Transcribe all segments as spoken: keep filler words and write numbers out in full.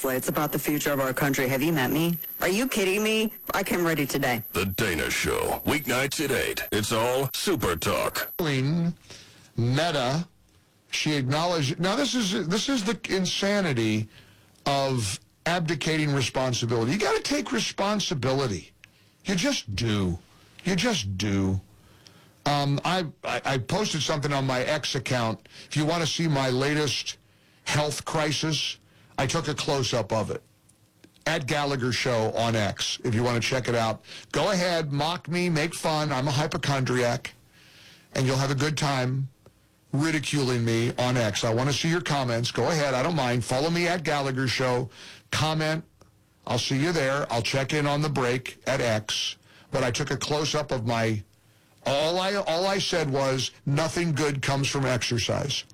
Seriously, it's about the future of our country. Have you met me? Are you kidding me? I came ready today. The Dana Show, weeknights at eight. It's all Super Talk. Meta, she acknowledged. Now, this is this is the insanity of abdicating responsibility. You got to take responsibility. You just do. You just do. Um, I, I I posted something on my X account. If you want to see my latest health crisis, I took a close-up of it. At Gallagher Show on X, if you want to check it out. Go ahead, mock me, make fun. I'm a hypochondriac, and you'll have a good time ridiculing me on X. I want to see your comments. Go ahead. I don't mind. Follow me at Gallagher Show. Comment. I'll see you there. I'll check in on the break at X. But I took a close-up of my... All I, all I said was, nothing good comes from exercise.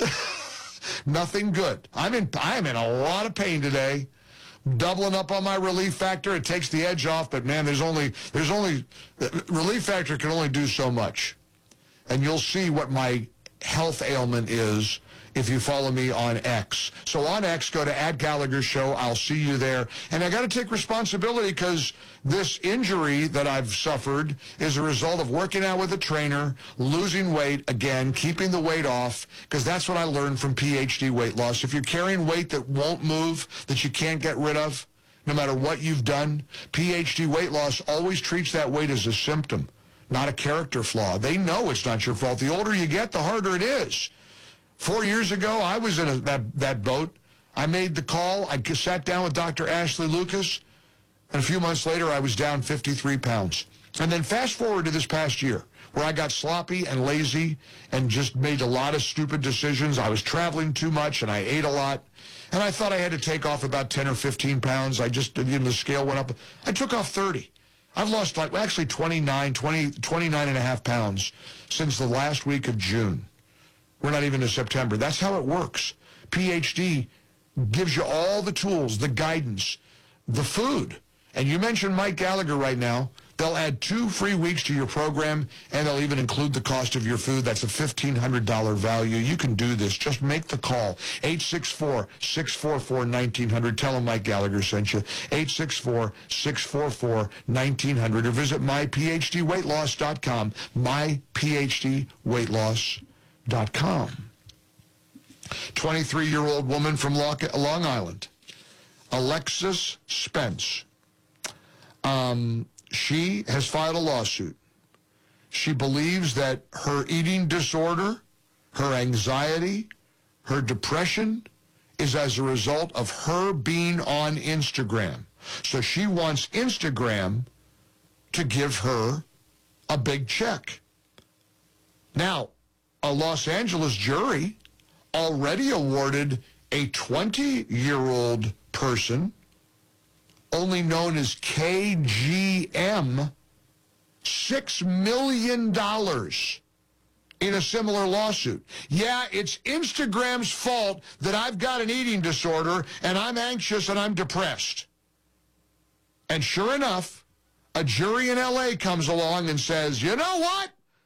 Nothing good. I'm in, I'm in a lot of pain today. Doubling up on my relief factor. It takes the edge off, but man, there's only, there's only, relief factor can only do so much. And you'll see what my health ailment is if you follow me on X. So on X, go to at Gallagher Show. I'll see you there. And I got to take responsibility because this injury that I've suffered is a result of working out with a trainer, losing weight, again, keeping the weight off, because that's what I learned from P H D weight loss. If you're carrying weight that won't move, that you can't get rid of, no matter what you've done, P H D weight loss always treats that weight as a symptom, not a character flaw. They know it's not your fault. The older you get, the harder it is. Four years ago, I was in a, that, that boat. I made the call. I sat down with Doctor Ashley Lucas, and a few months later, I was down fifty-three pounds. And then fast forward to this past year, where I got sloppy and lazy and just made a lot of stupid decisions. I was traveling too much, and I ate a lot. And I thought I had to take off about ten or fifteen pounds. I just, you know, the scale went up. I took off thirty. I've lost, like, actually twenty-nine, twenty, twenty-nine and a half pounds since the last week of June. We're not even in September. That's how it works. P H D gives you all the tools, the guidance, the food. And you mentioned Mike Gallagher right now. They'll add two free weeks to your program, and they'll even include the cost of your food. That's a fifteen hundred dollars value. You can do this. Just make the call. eight six four, six four four, one nine zero zero. Tell them Mike Gallagher sent you. eight six four, six four four, one nine zero zero. Or visit my p h d weight loss dot com. my p h d weight loss dot com. twenty-three-year-old woman from Long Island, Alexis Spence. Um, she has filed a lawsuit. She believes that her eating disorder, her anxiety, her depression is as a result of her being on Instagram. So she wants Instagram to give her a big check. Now, a Los Angeles jury already awarded a twenty-year-old person, only known as K G M, six million dollars in a similar lawsuit. Yeah, it's Instagram's fault that I've got an eating disorder and I'm anxious and I'm depressed. And sure enough, a jury in L A comes along and says, you know what?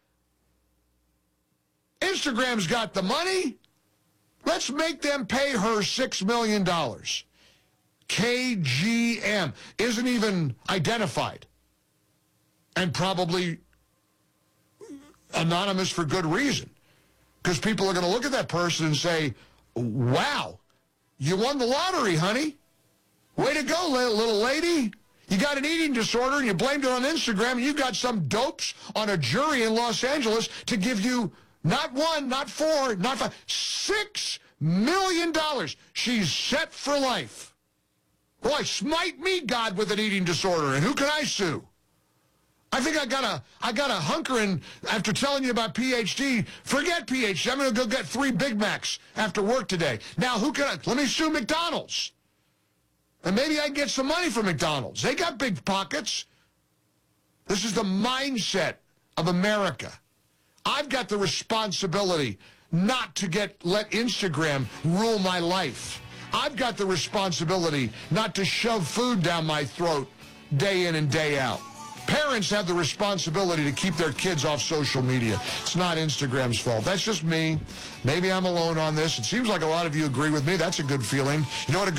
Instagram's got the money. Let's make them pay her six million dollars. K G M isn't even identified. And probably anonymous for good reason. Because people are going to look at that person and say, wow, you won the lottery, honey. Way to go, little lady. You got an eating disorder and you blamed it on Instagram, and you got some dopes on a jury in Los Angeles to give you not one, not four, not five, six million dollars. She's set for life. Boy, smite me, God, with an eating disorder, and who can I sue? I think I gotta, I gotta hunker in after telling you about P H D. Forget P H D. I'm gonna go get three Big Macs after work today. Now, who can I? Let me sue McDonald's, and maybe I can get some money from McDonald's. They got big pockets. This is the mindset of America. I've got the responsibility not to get let Instagram rule my life. I've got the responsibility not to shove food down my throat day in and day out. Parents have the responsibility to keep their kids off social media. It's not Instagram's fault. That's just me. Maybe I'm alone on this. It seems like a lot of you agree with me. That's a good feeling. You know what a good